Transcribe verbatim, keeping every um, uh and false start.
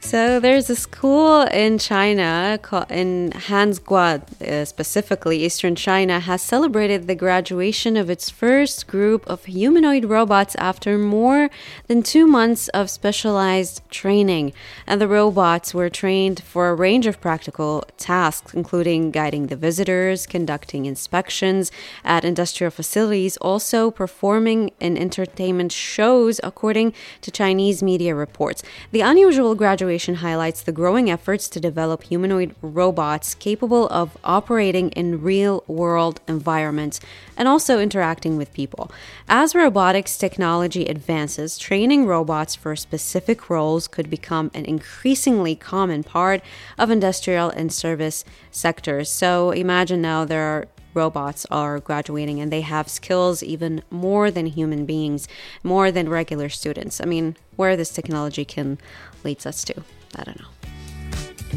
So there's a school in China, in Hansguad uh, specifically, eastern China, has celebrated the graduation of its first group of humanoid robots after more than two months of specialized training. And the robots were trained for a range of practical tasks, including guiding the visitors, conducting inspections at industrial facilities, also performing in entertainment shows, according to Chinese media reports. The unusual graduation highlights the growing efforts to develop humanoid robots capable of operating in real-world environments and also interacting with people. As robotics technology advances, training robots for specific roles could become an increasingly common part of industrial and service sectors. So imagine now there are robots are graduating and they have skills even more than human beings, more than regular students. I mean, where this technology can lead us to, I don't know.